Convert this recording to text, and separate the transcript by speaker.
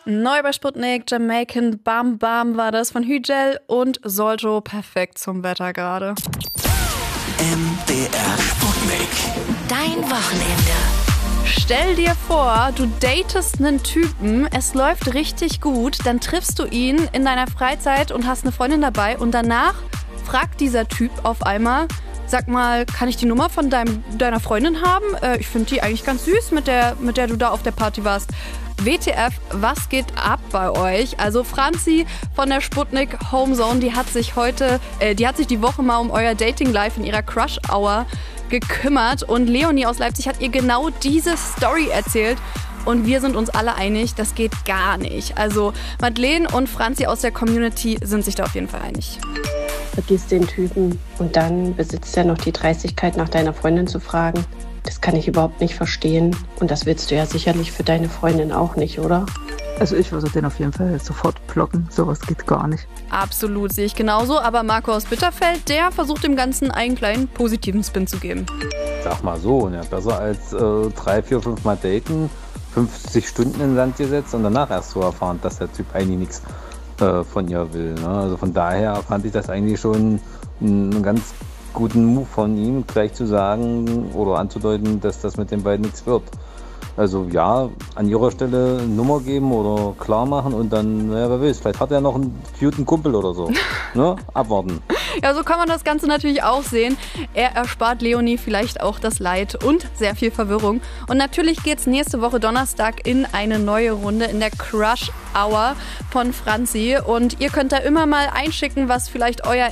Speaker 1: Neu bei Sputnik, Jamaican Bam Bam war das von Hügel und Soljo, perfekt zum Wetter gerade.
Speaker 2: MDR Sputnik.
Speaker 3: Dein Wochenende.
Speaker 1: Stell dir vor, du datest einen Typen, es läuft richtig gut, dann triffst du ihn in deiner Freizeit und hast eine Freundin dabei und danach fragt dieser Typ auf einmal, sag mal, kann ich die Nummer von deiner Freundin haben? Ich finde die eigentlich ganz süß, mit der du da auf der Party warst. WTF, was geht ab bei euch? Also Franzi von der Sputnik Homezone, die hat sich die Woche mal um euer Dating Life in ihrer Crush Hour gekümmert und Leonie aus Leipzig hat ihr genau diese Story erzählt. Und wir sind uns alle einig, das geht gar nicht. Also Madeleine und Franzi aus der Community sind sich da auf jeden Fall einig.
Speaker 4: Vergiss den Typen und dann besitzt er noch die Dreistigkeit, nach deiner Freundin zu fragen. Das kann ich überhaupt nicht verstehen. Und das willst du ja sicherlich für deine Freundin auch nicht, oder?
Speaker 5: Also ich würde den auf jeden Fall sofort blocken. Sowas geht gar nicht.
Speaker 1: Absolut, sehe ich genauso. Aber Marco aus Bitterfeld, der versucht dem Ganzen einen kleinen positiven Spin zu geben.
Speaker 6: Sag mal so, ja, besser als 3, 4, 5 Mal daten, 50 Stunden in Sand gesetzt und danach erst so erfahren, dass der Typ eigentlich nichts von ihr will. Ne? Also von daher fand ich das eigentlich schon einen ganz guten Move von ihm, gleich zu sagen oder anzudeuten, dass das mit den beiden nichts wird. Also ja, an ihrer Stelle eine Nummer geben oder klar machen und dann, naja, wer weiß, vielleicht hat er noch einen cuten Kumpel oder so. Ne? Abwarten.
Speaker 1: Ja, so kann man das Ganze natürlich auch sehen. Er erspart Leonie vielleicht auch das Leid und sehr viel Verwirrung. Und natürlich geht's nächste Woche Donnerstag in eine neue Runde in der Crush Hour von Franzi. Und ihr könnt da immer mal einschicken, was vielleicht euer